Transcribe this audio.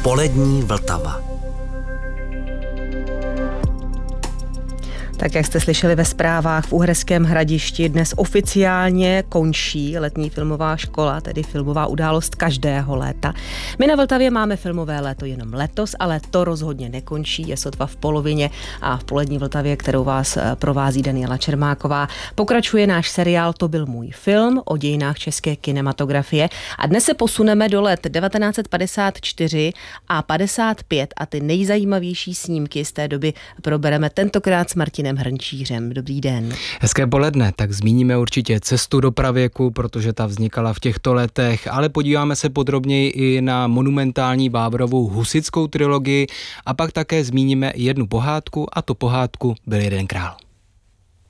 Polední Vltava. Tak jak jste slyšeli ve zprávách, v Uherském Hradišti dnes oficiálně končí letní filmová škola, tedy filmová událost každého léta. My na Vltavě máme filmové léto jenom letos, ale to rozhodně nekončí, je sotva v polovině a v Polední Vltavě, kterou vás provází Daniela Čermáková, pokračuje náš seriál To byl můj film o dějinách české kinematografie a dnes se posuneme do let 1954 a 55 a ty nejzajímavější snímky z té doby probereme tentokrát s Martinem Hrnčířem. Dobrý den. Hezké poledne, tak zmíníme určitě cestu do pravěku, protože ta vznikala v těchto letech, ale podíváme se podrobněji i na monumentální Vávrovou husitskou trilogii a pak také zmíníme jednu pohádku, a to pohádku Byl jeden král.